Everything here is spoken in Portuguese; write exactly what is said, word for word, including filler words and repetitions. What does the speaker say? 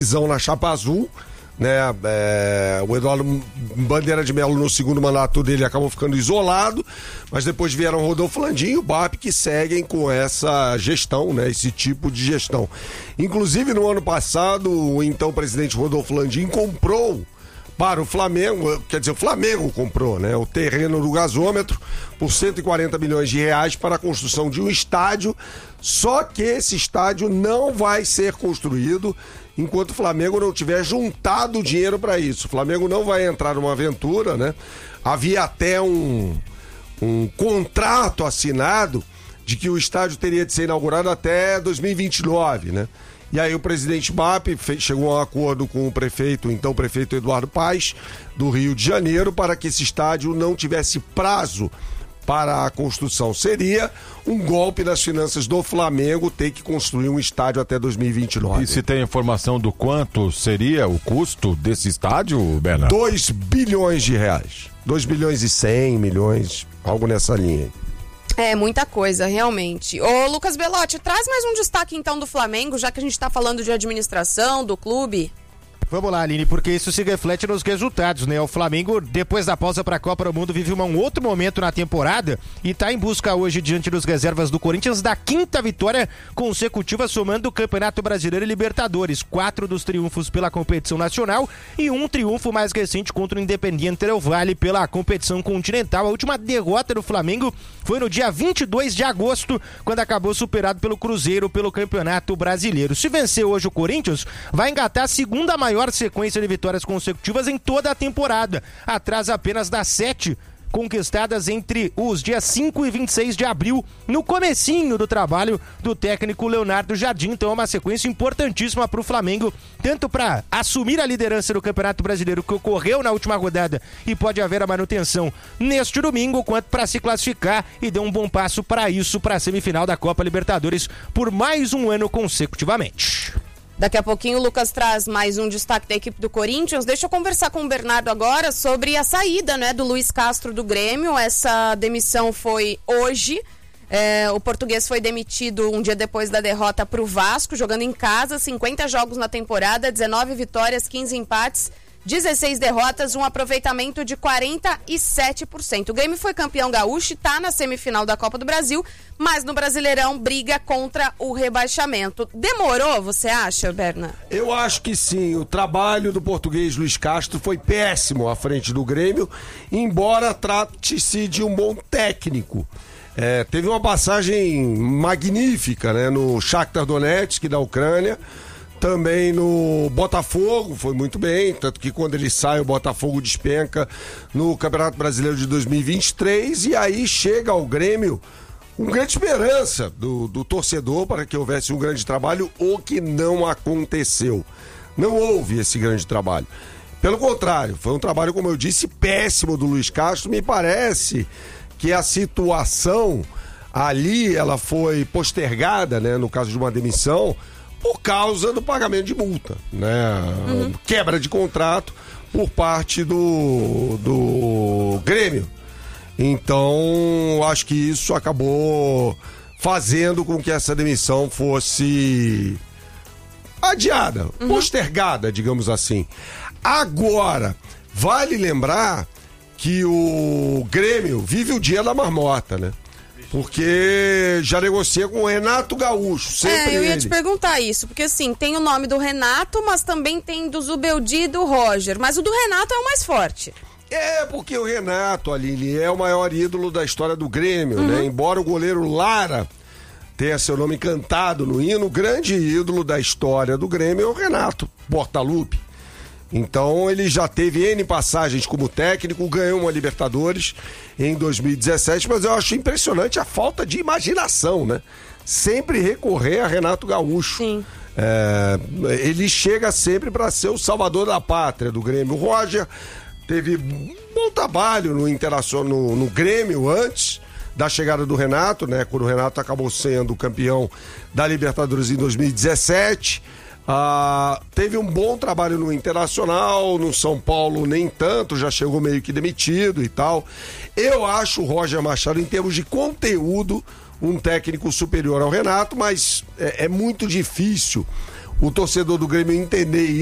Visão na chapa azul, né? É, o Eduardo Bandeira de Melo no segundo mandato dele acabou ficando isolado, mas depois vieram Rodolfo Landim e o B A P que seguem com essa gestão, né? Esse tipo de gestão. Inclusive no ano passado, o então presidente Rodolfo Landim comprou para o Flamengo, quer dizer, o Flamengo comprou, né, o terreno do gasômetro por cento e quarenta milhões de reais para a construção de um estádio, só que esse estádio não vai ser construído enquanto o Flamengo não tiver juntado dinheiro para isso. O Flamengo não vai entrar numa aventura, né? Havia até um, um contrato assinado de que o estádio teria de ser inaugurado até dois mil e vinte e nove, né? E aí o presidente B A P fez, chegou a um acordo com o prefeito, então prefeito Eduardo Paes, do Rio de Janeiro, para que esse estádio não tivesse prazo para a construção. Seria um golpe nas finanças do Flamengo ter que construir um estádio até dois mil e vinte e nove. E se tem informação do quanto seria o custo desse estádio, Bernardo? dois bilhões de reais. dois bilhões e cem milhões, algo nessa linha. É, muita coisa, realmente. Ô, Lucas Belotti, traz mais um destaque então do Flamengo, já que a gente tá falando de administração, do clube. Vamos lá, Aline, porque isso se reflete nos resultados, né? O Flamengo, depois da pausa para a Copa do Mundo, vive um outro momento na temporada e está em busca hoje, diante dos reservas do Corinthians, da quinta vitória consecutiva, somando o Campeonato Brasileiro e Libertadores. Quatro dos triunfos pela competição nacional e um triunfo mais recente contra o Independiente Del Valle pela competição continental. A última derrota do Flamengo foi no dia vinte e dois de agosto, quando acabou superado pelo Cruzeiro pelo Campeonato Brasileiro. Se vencer hoje o Corinthians, vai engatar a segunda maior sequência de vitórias consecutivas em toda a temporada, atrás apenas das sete conquistadas entre os dias cinco e vinte e seis de abril, no comecinho do trabalho do técnico Leonardo Jardim. Então é uma sequência importantíssima para o Flamengo, tanto para assumir a liderança do Campeonato Brasileiro, que ocorreu na última rodada e pode haver a manutenção neste domingo, quanto para se classificar e dar um bom passo para isso, para a semifinal da Copa Libertadores por mais um ano consecutivamente. Daqui a pouquinho o Lucas traz mais um destaque da equipe do Corinthians. Deixa eu conversar com o Bernardo agora sobre a saída, né, do Luiz Castro do Grêmio. Essa demissão foi hoje. É, o português foi demitido um dia depois da derrota para o Vasco, jogando em casa, cinquenta jogos na temporada, dezenove vitórias, quinze empates, dezesseis derrotas, um aproveitamento de quarenta e sete por cento. O Grêmio foi campeão gaúcho e está na semifinal da Copa do Brasil, mas no Brasileirão briga contra o rebaixamento. Demorou, você acha, Berna? Eu acho que sim. O trabalho do português Luiz Castro foi péssimo à frente do Grêmio, embora trate-se de um bom técnico. É, teve uma passagem magnífica, né, no Shakhtar Donetsk, da Ucrânia, também no Botafogo, foi muito bem, tanto que quando ele sai o Botafogo despenca no Campeonato Brasileiro de dois mil e vinte e três, e aí chega ao Grêmio com grande esperança do, do torcedor para que houvesse um grande trabalho, o que não aconteceu. Não houve esse grande trabalho. Pelo contrário, foi um trabalho, como eu disse, péssimo do Luiz Castro. Me parece que a situação ali, ela foi postergada, né, no caso de uma demissão, por causa do pagamento de multa, né? Uhum. Quebra de contrato por parte do, do Grêmio. Então, acho que isso acabou fazendo com que essa demissão fosse adiada, uhum. postergada, digamos assim. Agora, vale lembrar que o Grêmio vive o dia da marmota, né? Porque já negocia com o Renato Gaúcho, sempre É, eu ia ele. te perguntar isso, porque assim, tem o nome do Renato, mas também tem do Zubeldia e do Roger, mas o do Renato é o mais forte. É, porque o Renato, Aline, é o maior ídolo da história do Grêmio, uhum. né? Embora o goleiro Lara tenha seu nome cantado no hino, o grande ídolo da história do Grêmio é o Renato Portaluppi. Então ele já teve N passagens como técnico, ganhou uma Libertadores em dois mil e dezessete, mas eu acho impressionante a falta de imaginação, né? Sempre recorrer a Renato Gaúcho. Sim. É, ele chega sempre para ser o salvador da pátria do Grêmio. O Roger teve um bom trabalho no, Interação, no, no Grêmio antes da chegada do Renato, né? Quando o Renato acabou sendo campeão da Libertadores em dois mil e dezessete. Ah, teve um bom trabalho no Internacional, no São Paulo nem tanto, já chegou meio que demitido e tal. Eu acho o Roger Machado, em termos de conteúdo, um técnico superior ao Renato, mas é, é muito difícil o torcedor do Grêmio entender